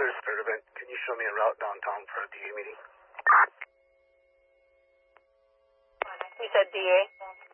Clear Spirit event. Can you show me a route downtown for a DA meeting? You said DA?